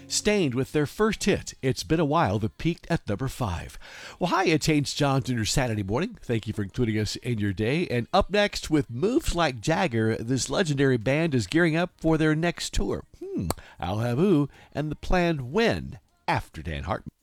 Stained with their first hit, It's Been a While, that peaked at number 5. Well, hi, it's Haynes Johns on your Saturday morning. Thank you for including us in your day. And up next, with Moves Like Jagger, this legendary band is gearing up for their next tour. Al Havu and the planned when after Dan Hartman.